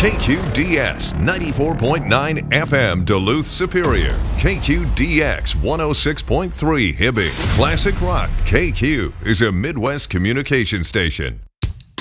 KQDS 94.9 FM Duluth Superior. KQDX 106.3 Hibbing. Classic Rock KQ is a Midwest communication station.